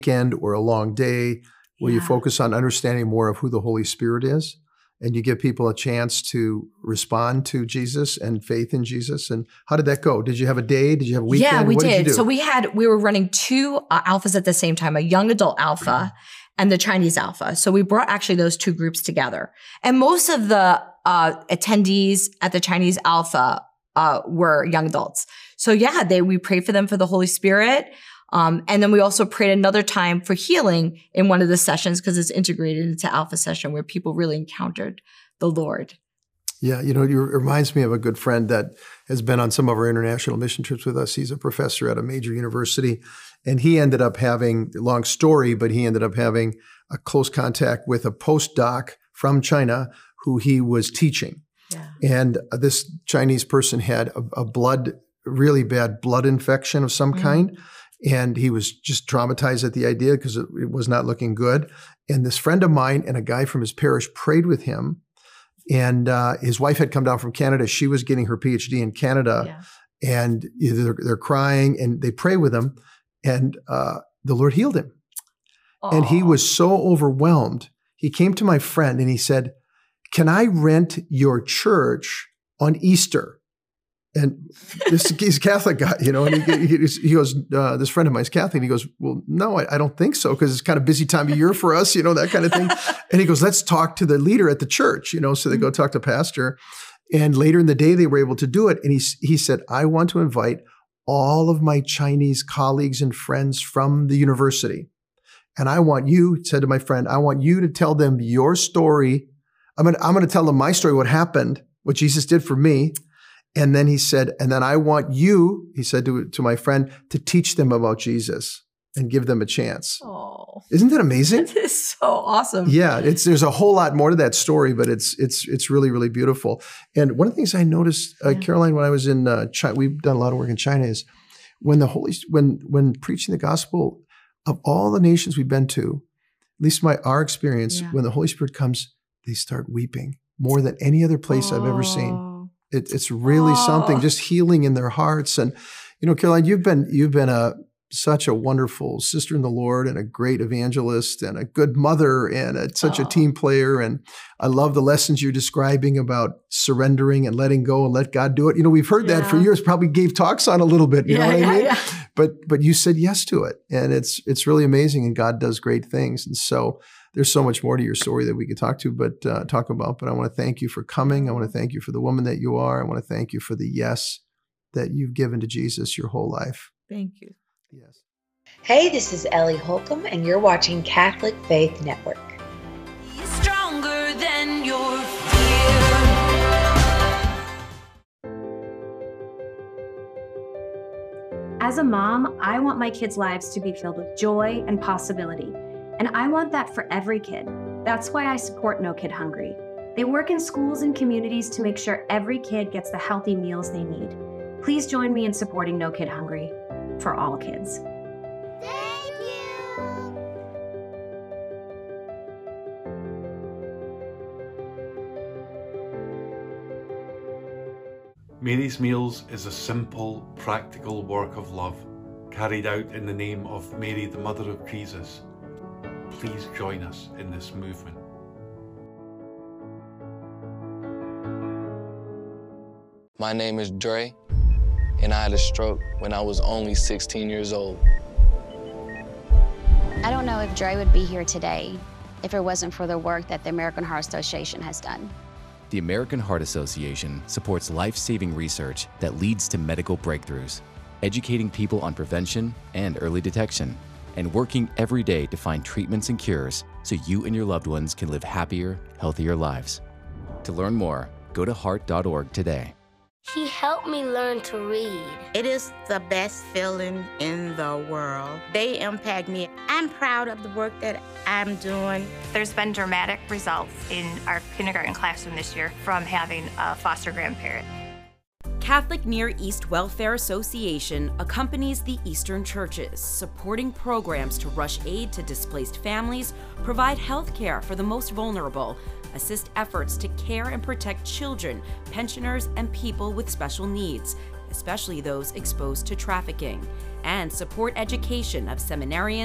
weekend or a long day where you focus on understanding more of who the Holy Spirit is, and you give people a chance to respond to Jesus and faith in Jesus. And how did that go? Did you have a day? Did you have a weekend? Yeah, we what did. Did you do? So we were running two alphas at the same time, a young adult alpha and the Chinese alpha. So we brought actually those two groups together. And most of the attendees at the Chinese alpha were young adults. So yeah, we prayed for them for the Holy Spirit. And then we also prayed another time for healing in one of the sessions because it's integrated into alpha session where people really encountered the Lord. Yeah, it reminds me of a good friend that has been on some of our international mission trips with us. He's a professor at a major university, and he ended up having, long story, but he ended up having a close contact with a postdoc from China who he was teaching. Yeah. And this Chinese person had a really bad blood infection of some kind. And he was just traumatized at the idea because it was not looking good. And this friend of mine and a guy from his parish prayed with him. And his wife had come down from Canada. She was getting her PhD in Canada. Yeah. And they're crying and they pray with him. And the Lord healed him. Aww. And he was so overwhelmed. He came to my friend and he said, "Can I rent your church on Easter?" And he's a Catholic guy, and he goes, this friend of mine is Catholic. And he goes, "Well, no, I don't think so, because it's kind of busy time of year for us, that kind of thing." And he goes, "Let's talk to the leader at the church," so they go talk to pastor. And later in the day, they were able to do it. And he said, "I want to invite all of my Chinese colleagues and friends from the university. And I want you," said to my friend, "I want you to tell them your story. I'm going to tell them my story, what happened, what Jesus did for me. And then he said, and then I want you," he said to my friend, "to teach them about Jesus and give them a chance." Oh, isn't that amazing? That is so awesome. Yeah, there's a whole lot more to that story, but it's really, really beautiful. And one of the things I noticed, Caroline, when I was in China, we've done a lot of work in China, is when when preaching the gospel of all the nations we've been to, at least our experience, when the Holy Spirit comes, they start weeping more than any other place I've ever seen. It's really something, just healing in their hearts. And, Caroline, you've been such a wonderful sister in the Lord and a great evangelist and a good mother and such a team player. And I love the lessons you're describing about surrendering and letting go and let God do it. We've heard that for years, probably gave talks on a little bit, you know what I mean? Yeah. But you said yes to it. And it's really amazing, and God does great things. And so there's so much more to your story that we could talk about. But I want to thank you for coming. I want to thank you for the woman that you are. I want to thank you for the yes that you've given to Jesus your whole life. Thank you. Yes. Hey, this is Ellie Holcomb, and you're watching Catholic Faith Network. You're stronger than your fear. As a mom, I want my kids' lives to be filled with joy and possibility. And I want that for every kid. That's why I support No Kid Hungry. They work in schools and communities to make sure every kid gets the healthy meals they need. Please join me in supporting No Kid Hungry for all kids. Thank you. Mary's Meals is a simple, practical work of love carried out in the name of Mary, the Mother of Jesus. Please join us in this movement. My name is Dre, and I had a stroke when I was only 16 years old. I don't know if Dre would be here today if it wasn't for the work that the American Heart Association has done. The American Heart Association supports life-saving research that leads to medical breakthroughs, educating people on prevention and early detection, and working every day to find treatments and cures so you and your loved ones can live happier, healthier lives. To learn more, go to heart.org today. He helped me learn to read. It is the best feeling in the world. They impact me. I'm proud of the work that I'm doing. There's been dramatic results in our kindergarten classroom this year from having a foster grandparent. Catholic Near East Welfare Association accompanies the Eastern churches, supporting programs to rush aid to displaced families, provide health care for the most vulnerable, assist efforts to care and protect children, pensioners, and people with special needs, especially those exposed to trafficking, and support education of seminarians,